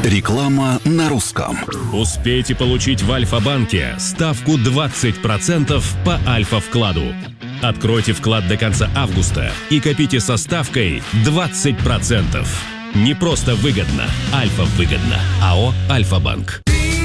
Реклама на русском. Успейте получить в Альфа-банке ставку 20% по Альфа-вкладу. Откройте вклад до конца августа и копите со ставкой 20%. Не просто выгодно, Альфа-выгодно. АО «Альфа-банк».